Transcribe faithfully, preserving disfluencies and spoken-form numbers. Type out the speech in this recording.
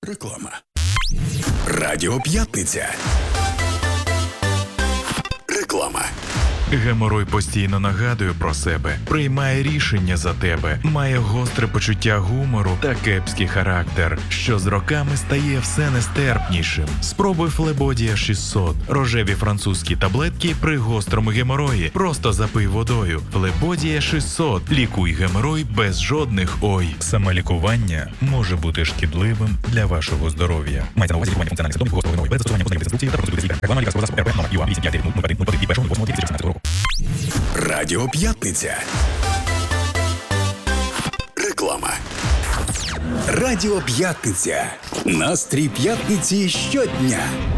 Реклама. Радіо П'ятниця. Реклама. Геморой постійно нагадує про себе, приймає рішення за тебе, має гостре почуття гумору та кепський характер, що з роками стає все нестерпнішим. Спробуй Флебодія шістсот. Рожеві французькі таблетки при гострому геморої. Просто запий водою. Флебодія шістсот. Лікуй геморой без жодних ой. Самолікування може бути шкідливим для вашого здоров'я. Мається на увазі лікування функціональних симптомів гострого геморою без застосування позначних інструкцій та процедури лікаря. Реклама лікарського засобу РП номер ю а вісім п'ять нуль один нуль один від першого двадцять шостого року. Радіо П'ятниця. Реклама. Радіо П'ятниця. Настрій п'ятниці щодня.